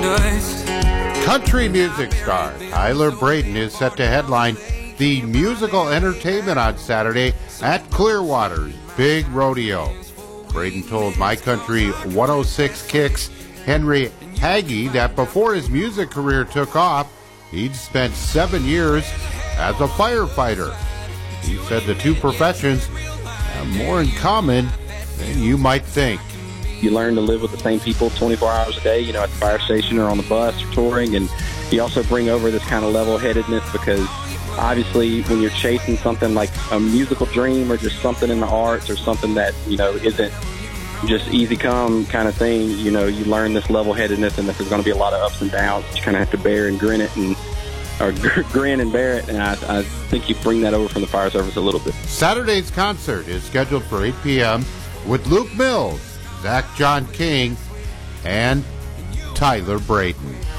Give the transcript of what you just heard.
Country music star Tyler Braden is set to headline the musical entertainment on Saturday at Clearwater's Big Rodeo. Braden told My Country 106 Kicks Henry Hagee that before his music career took off, he'd spent 7 years as a firefighter. He said the two professions have more in common than you might think. You learn to live with the same people 24 hours a day, at the fire station or on the bus or touring, and you also bring over this kind of level-headedness because obviously when you're chasing something like a musical dream or just something in the arts or something that, isn't just easy come kind of thing, you learn this level-headedness and that there's going to be a lot of ups and downs. You kind of have to bear and grin and bear it, and I think you bring that over from the fire service a little bit. Saturday's concert is scheduled for 8 p.m. with Luke Mills, Zach John King, and Tyler Braden.